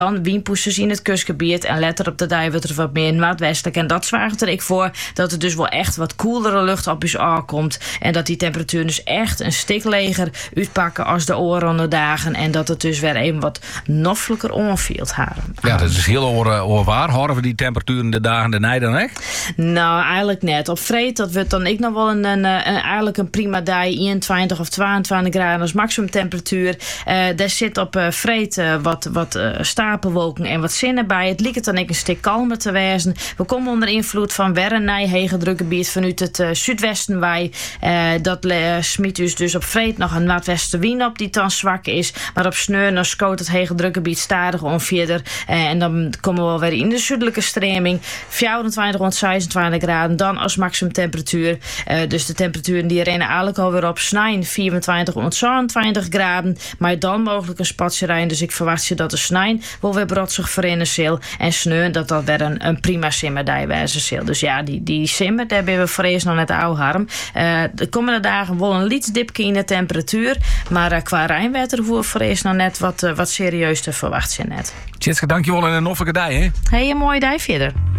dan windpoesters in het kustgebied en letter op de dij wordt er wat meer noordwestelijk. En dat zorgt er ik voor dat er dus wel echt wat koelere lucht op ons aankomt. En dat die temperatuur dus echt een stuk leger uitpakken als de oranje dagen. En dat het dus weer even wat noffelijker onvielt haren. Ja, dat is heel oorwaar. Horen we die temperaturen de dagen daarna dan echt? Nou, eigenlijk net. Op vreed, dat wordt dan ik nog wel eigenlijk een prima dag. 21 of 22 graden als maximumtemperatuur. Daar zit op vreed wat stapelwolken en wat zinnen bij. Het lijkt dan ik een stuk kalmer te wezen. We komen onder invloed van weer een hege drukgebied vanuit het zuidwesten wij. Dat smiet dus op vreed nog een noordwestenwind op die dan zwak is. Maar op sneur dan scoot het hege drukgebied stadig onverder. En dan komen we wel weer in de zuidelijke streming. 24 rond 26 graden dan als maximumtemperatuur. Dus de temperaturen die rennen eigenlijk alweer op snijn 24 rond 27 graden. Maar dan mogelijk een spatje rijden. Dus ik verwacht je dat de snijn wel weer brotsig verinneren zal. En sneur dat weer een prima simmerdij wijzen zal. Dus ja, die simmer, daar hebben we vrees nog net oude harm. De komende dagen wel een lietsdipje in de temperatuur. Maar qua rijnwetter hoeven vrees nog net wat serieus te verwachten net. Tjitske, dankjewel en een noffelijke dij, hè? Hey, een mooie dij verder.